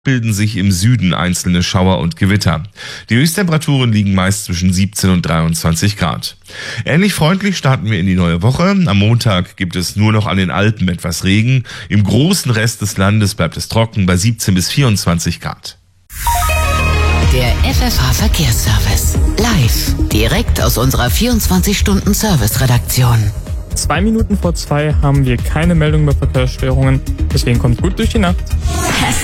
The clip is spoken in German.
bilden sich im Süden einzelne Schauer und Gewitter. Die Höchsttemperaturen liegen meist zwischen 17 und 23 Grad. Ähnlich freundlich starten wir in die neue Woche. Am Montag gibt es nur noch an den Alpen etwas Regen. Im großen Rest des Landes bleibt es trocken bei 17 bis 24 Grad. Der FFH Verkehrsservice. Live. Direkt aus unserer 24-Stunden-Service-Redaktion. 2 Minuten vor 2 haben wir keine Meldung über Verkehrsstörungen. Deswegen kommt gut durch die Nacht.